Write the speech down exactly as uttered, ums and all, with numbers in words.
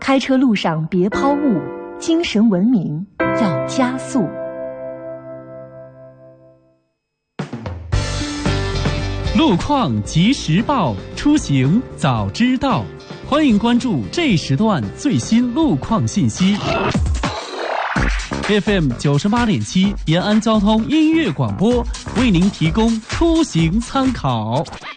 开车路上别抛物，精神文明要加速。 路况及时报，出行早知道。欢迎关注这时段最新路况信息。F M 九十八点七，延安交通音乐广播为您提供出行参考。